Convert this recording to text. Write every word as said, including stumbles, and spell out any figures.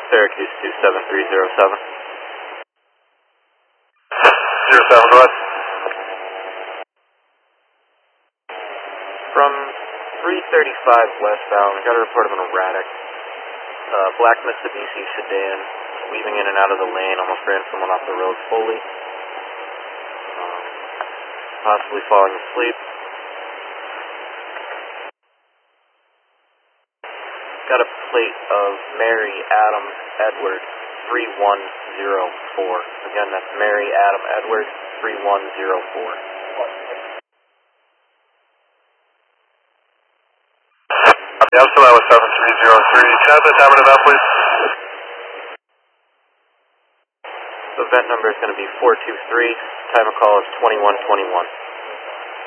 Syracuse two seven three zero seven. Zero seven, go ahead. From three thirty-five westbound, we got a report of an erratic uh, black Mitsubishi sedan weaving in and out of the lane, almost ran someone off the road fully. Um, possibly falling asleep. Got a plate of Mary Adam Edward three one zero four. Again, that's Mary Adam Edward three one zero four. Yeah, I'm still out with seven three zero three. Can I have the time and event, please? The event number is going to be four two three. Time of call is twenty-one twenty-one.